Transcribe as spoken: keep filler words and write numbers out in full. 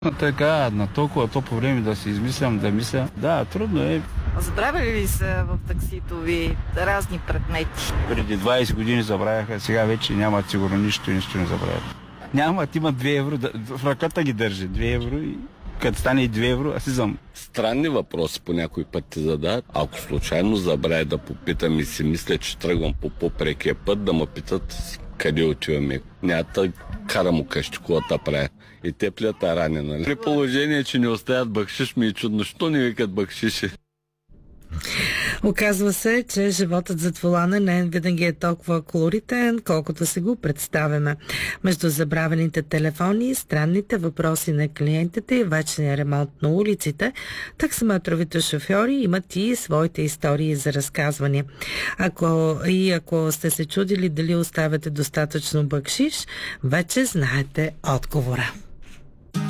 Но така, на толкова топо време да си измислям, да мисля. Да, трудно е. Забравили ли са в таксито ви разни предмети? Преди двайсет години забравяха, сега вече нямат сигурно нищо и нищо не забравят. Нямат, имат две евро, в ръката ги държи две евро и като стане и две евро, аз изам. Странни въпроси по някой път ти задават. Ако случайно забравя да попитам и си мисля, че тръгвам по по-прекия път, да ме питат къде отиваме. Няма да карам у къщи, колата правя. И те плята рани, нали? При положение, че не оставят бакшиш, ми е чудно. Що не викат бакшиши? Оказва се, че животът зад волана не винаги е толкова колоритен, колкото се го представяме. Между забравените телефони, странните въпроси на клиентите и вечния ремонт на улиците, таксиметровите шофьори имат и своите истории за разказване. Ако, и ако сте се чудили дали оставяте достатъчно бакшиш, вече знаете отговора.